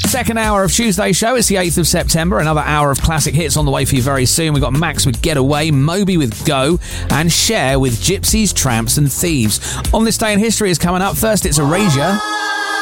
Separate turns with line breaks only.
Second hour of Tuesday show. It's the 8th of September. Another hour of classic hits on the way for you very soon. We've got Max with Get Away, Moby with Go, and Cher with Gypsies, Tramps and Thieves. On This Day in History is coming up. First, it's Erasure.